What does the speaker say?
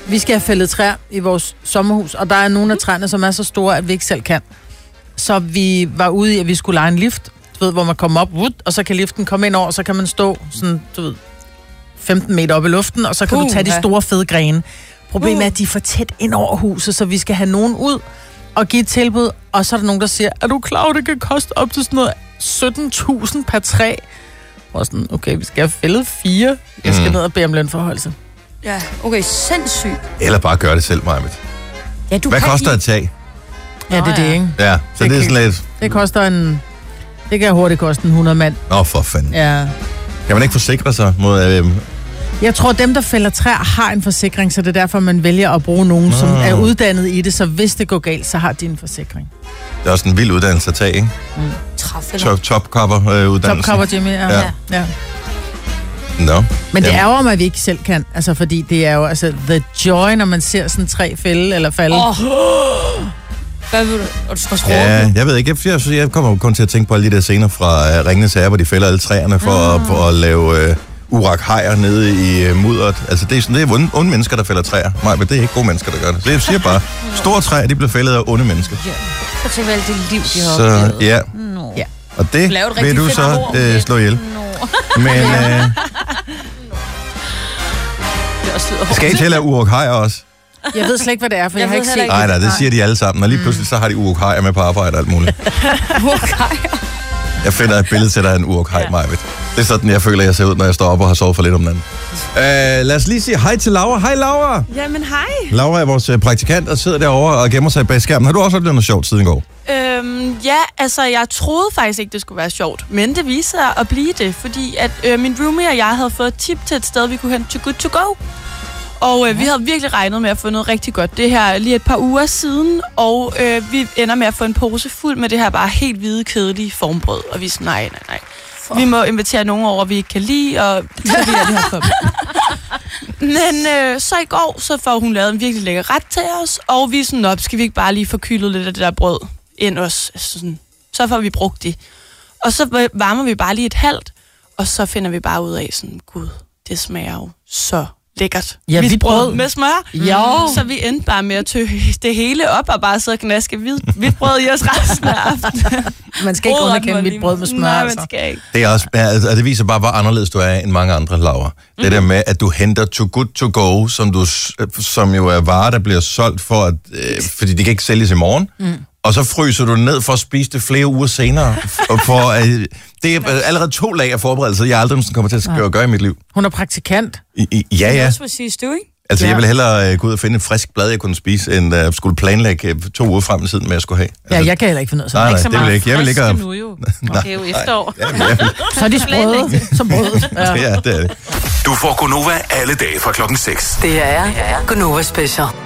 Vi skal have fældet træer i vores sommerhus, og der er nogle af træerne, som er så store, at vi ikke selv kan. Så vi var ude i, at vi skulle lege en lift, du ved, hvor man kommer op, og så kan liften komme ind over, og så kan man stå sådan, du ved, 15 meter op i luften, og så kan du tage de store fede grene. Problemet er, at de er for tæt ind over huset, så vi skal have nogen ud og give et tilbud, og så er der nogen, der siger, er du klar, det kan koste op til sådan noget 17.000 per træ? Og sådan, okay, vi skal have fældet 4. Jeg skal ned og bede om lønforholdelse. Ja, okay, sindssygt. Eller bare gøre det selv, Majbet. Ja, hvad koster et tag? Ja, det er det, ikke? Ja, så det er sådan lidt... Det koster en... Det kan hurtigt koste en 100 mand. Nå, for fanden. Ja. Kan man ikke forsikre sig mod... Jeg tror, dem, der fælder træer, har en forsikring, så det er derfor, man vælger at bruge nogen, som er uddannet i det, så hvis det går galt, så har de en forsikring. Det er også en vild uddannelse at tage, ikke? Top-cover-uddannelse. Top-cover, Jimmy, ja. No. Men det er jo, om at vi ikke selv kan. Altså, fordi det er jo altså the joy, når man ser sådan 3 fælde eller falde. Hvad vil du? Og du skal ja, jeg ved ikke. Jeg kommer kun til at tænke på alle de der scener fra Ringenes Herre, hvor de fælder alle træerne for at lave urak-hajer nede i mudderet. Altså, det er onde mennesker, der fælder træer. Nej, men det er ikke gode mennesker, der gør det. Så jeg siger bare, store træer, de bliver fældet af onde mennesker. Ja. Så til vel det liv, de har oplevet. Ja. Ja. Og det vil du så slå ihjel. Men... skal I til at lave urak-hajer også? Jeg ved slet ikke, hvad det er, for jeg har ikke set det. Nej, det siger de alle sammen. Og lige pludselig så har de urak-hajer med på arbejde og alt muligt. Urak-hajer? Jeg finder et billede til dig af en urak-haj, Majbet. Det er sådan, jeg føler, jeg ser ud, når jeg står op og har sovet for lidt om natten. Lad os lige sige hej til Laura. Hej, Laura. Jamen, hej. Laura er vores praktikant og sidder derovre og gemmer sig bag skærmen. Har du også oplevet noget sjovt siden i går? Ja, altså, jeg troede faktisk ikke, det skulle være sjovt. Men det viste sig at blive det, fordi at min roomie og jeg havde fået et tip til et sted, vi kunne hente Too Good To Go. Og vi havde virkelig regnet med at få noget rigtig godt. Det her lige et par uger siden, og vi ender med at få en pose fuld med det her bare helt hvide, kedelige formbrød. Og vi er sådan, nej. Vi må invitere nogen over, vi ikke kan lide, og servere det her for dem. Men så i går, så får hun lavet en virkelig lækker ret til os, og vi er sådan, skal vi ikke bare lige få kylet lidt af det der brød ind os? Så får vi brugt det. Og så varmer vi bare lige et halvt, og så finder vi bare ud af sådan, gud, det smager jo så lækkert. Ja, hvidt brød med smør. Ja. Så vi endte bare med at tøge det hele op og bare sidde og knaske hvidt brød i os resten af aftenen. Man skal ikke underkende hvidt brød med smør. Nej, man skal ikke. Det er også, altså, det viser bare, hvor anderledes du er end mange andre, Laura. Det der med, at du henter Too Good To Go, som jo er varer, der bliver solgt for at, fordi de kan ikke sælges i morgen. Og så fryser du ned for at spise det flere uger senere. Det er allerede 2 lag af forberedelser, jeg aldrig kommer til at gøre i mit liv. Hun er praktikant. Ja. That's præcis du, ikke? Altså, jeg vil hellere gå ud og finde et frisk blad, jeg kunne spise, end skulle planlægge 2 uger frem i tiden med, at jeg skulle have. Altså, ja, jeg kan heller ikke finde ud af nej, det vil jeg ikke. Jeg vil ikke nu jo. Det er jo efterår. Så er de sprøde som brød. Ja, det er det. Du får Gonova alle dage fra 6:00. Det er Gonova Special.